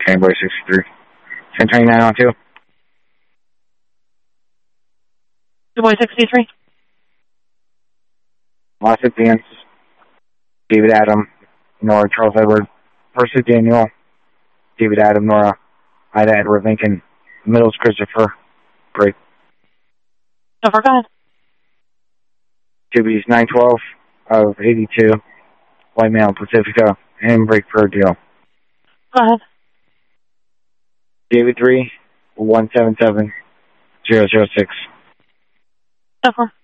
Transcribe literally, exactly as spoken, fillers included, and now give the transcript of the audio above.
Cambridge sixty-three. ten twenty-nine on two. two boy sixty-three. Los Angeles. David Adam, Nora Charles Edward. Percy Daniel. David Adam, Nora. Ida Edward Lincoln. Middles Christopher. Break. Over, go ahead. Jubilees nine twelve of eighty-two. White male Pacifica. And break for a deal. Go ahead. David three one seven seven zero zero six. Over.